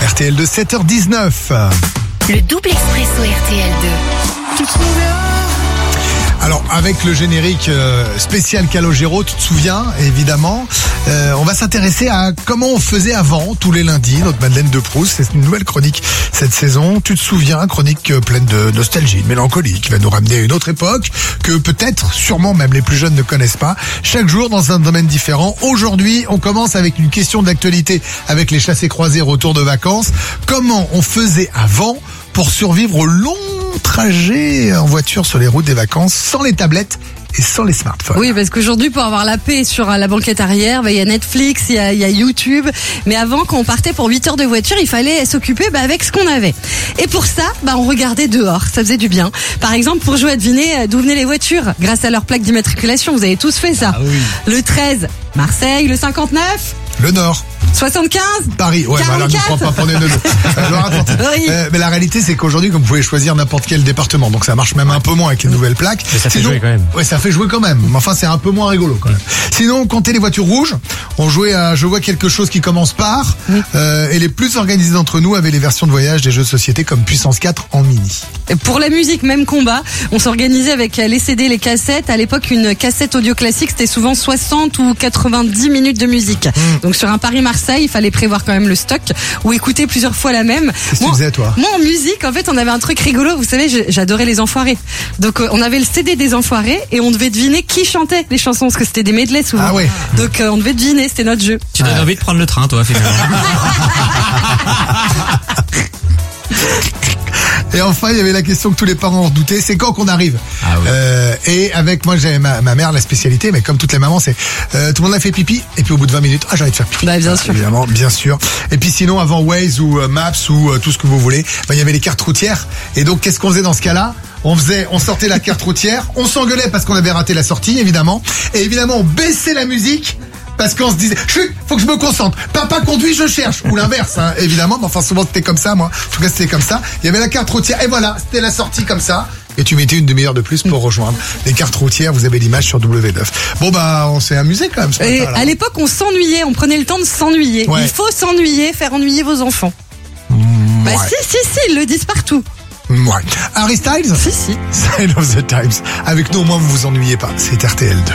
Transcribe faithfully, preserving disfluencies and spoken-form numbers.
R T L deux, sept heures dix-neuf. Le double expresso R T L deux. Tu te souviens ? Alors, avec le générique euh, spécial Calogero, tu te souviens, évidemment, euh, on va s'intéresser à comment on faisait avant, tous les lundis, notre Madeleine de Proust. C'est une nouvelle chronique cette saison. Tu te souviens, chronique euh, pleine de nostalgie, de mélancolie, qui va nous ramener à une autre époque que peut-être, sûrement même les plus jeunes ne connaissent pas. Chaque jour dans un domaine différent. Aujourd'hui, on commence avec une question d'actualité avec les chassés-croisés retour de vacances. Comment on faisait avant pour survivre au long trajet en voiture sur les routes des vacances sans les tablettes et sans les smartphones? Oui, parce qu'aujourd'hui, pour avoir la paix sur la banquette arrière, bah, il y a Netflix, il y a, il y a YouTube. Mais avant, quand on partait pour huit heures de voiture, il fallait s'occuper bah, avec ce qu'on avait. Et pour ça, bah, on regardait dehors. Ça faisait du bien. Par exemple, pour jouer à deviner d'où venaient les voitures, grâce à leur plaque d'immatriculation. Vous avez tous fait ça. Ah oui. Le treize, Marseille. Le cinquante-neuf, le Nord. soixante-quinze, Paris, ouais, bah là, ne crois pas prendre une euh, Loire-Atlantique. Oui. Euh, mais la réalité, c'est qu'aujourd'hui, comme vous pouvez choisir n'importe quel département, donc ça marche même un peu moins avec les nouvelles plaques. Mais ça fait Sinon, jouer quand même. Ouais, ça fait jouer quand même. Mais enfin, c'est un peu moins rigolo quand même. Sinon, comptez les voitures rouges. On jouait à, je vois quelque chose qui commence par, Oui. euh, et les plus organisés d'entre nous avaient les versions de voyage des jeux de société comme Puissance quatre en mini. Et pour la musique, même combat. On s'organisait avec les C D, les cassettes. À l'époque, une cassette audio classique, c'était souvent soixante ou quatre-vingt-dix minutes de musique. Mmh. Donc sur un Paris-Marseille, il fallait prévoir quand même le stock ou écouter plusieurs fois la même. Qu'est-ce que tu faisais, toi? Moi, en musique, en fait, on avait un truc rigolo. Vous savez, je- j'adorais les Enfoirés. Donc euh, on avait le C D des Enfoirés et on devait deviner qui chantait les chansons parce que c'était des medleys souvent. Ah ouais. Donc euh, on devait deviner, c'était notre jeu. Tu donnes envie de prendre le train, toi, finalement. Et enfin, il y avait la question que tous les parents redoutaient, c'est quand qu'on arrive. Ah ouais. Euh, et avec moi, j'avais ma, ma mère, la spécialité, mais comme toutes les mamans, c'est euh, tout le monde a fait pipi, et puis au bout de vingt minutes, ah, j'ai envie de faire pipi. Bah, bien Ah, sûr. Évidemment, bien sûr. Et puis sinon, avant Waze ou euh, Maps ou euh, tout ce que vous voulez, bah, il y avait les cartes routières. Et donc, qu'est-ce qu'on faisait dans ce cas-là? On faisait, on sortait la carte routière, on s'engueulait parce qu'on avait raté la sortie, évidemment. Et évidemment, on baissait la musique. Parce qu'on se disait, chut, faut que je me concentre. Papa conduit, je cherche. Ou l'inverse, hein, évidemment. Mais enfin, souvent, c'était comme ça, moi. En tout cas, c'était comme ça. Il y avait la carte routière. Et voilà, c'était la sortie comme ça. Et tu mettais une demi-heure de plus pour rejoindre les cartes routières. Vous avez l'image sur W neuf. Bon, bah, on s'est amusé quand même. Ce Et matin-là. à l'époque, on s'ennuyait, on prenait le temps de s'ennuyer. Ouais. Il faut s'ennuyer, faire ennuyer vos enfants. Bah ouais. si, si, si, ils le disent partout. Ouais. Harry Styles? Si, si. Sign of the Times. Avec nous, au moins, vous vous ennuyez pas. C'est R T L deux.